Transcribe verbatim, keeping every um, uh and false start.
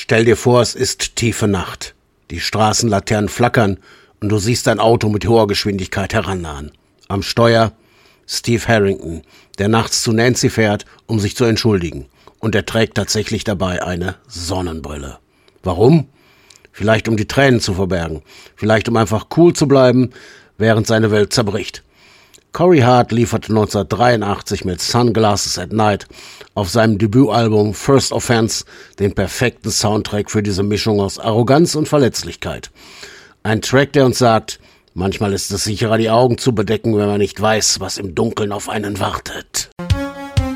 Stell dir vor, es ist tiefe Nacht. Die Straßenlaternen flackern und du siehst ein Auto mit hoher Geschwindigkeit herannahen. Am Steuer Steve Harrington, der nachts zu Nancy fährt, um sich zu entschuldigen. Und er trägt tatsächlich dabei eine Sonnenbrille. Warum? Vielleicht um die Tränen zu verbergen. Vielleicht um einfach cool zu bleiben, während seine Welt zerbricht. Corey Hart lieferte neunzehnhundertdreiundachtzig mit Sunglasses at Night auf seinem Debütalbum First Offense den perfekten Soundtrack für diese Mischung aus Arroganz und Verletzlichkeit. Ein Track, der uns sagt, manchmal ist es sicherer, die Augen zu bedecken, wenn man nicht weiß, was im Dunkeln auf einen wartet.